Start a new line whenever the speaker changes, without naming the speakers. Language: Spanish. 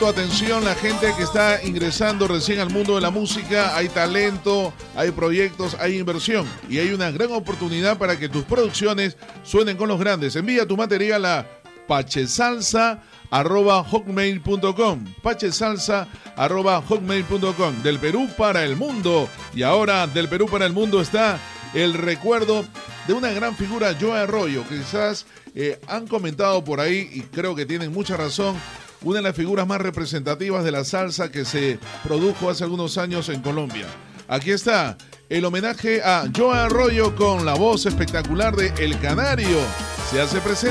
Atención, la gente que está ingresando recién al mundo de la música, hay talento, hay proyectos, hay inversión y hay una gran oportunidad para que tus producciones suenen con los grandes. Envía tu material a pachesalsa@hotmail.com, pachesalsa@hotmail.com. Del Perú para el mundo. Y ahora del Perú para el mundo está el recuerdo de una gran figura, Joe Arroyo, que quizás han comentado por ahí y creo que tienen mucha razón. Una de las figuras más representativas de la salsa que se produjo hace algunos años en Colombia. Aquí está el homenaje a Joe Arroyo con la voz espectacular de El Canario. Se hace presente.